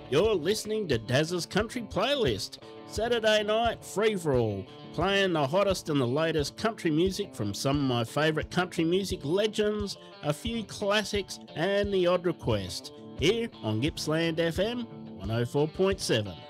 You're listening to Daz's Country Playlist, Saturday night free for all, playing the hottest and the latest country music from some of my favourite country music legends, a few classics, and the odd request, here on Gippsland FM 104.7.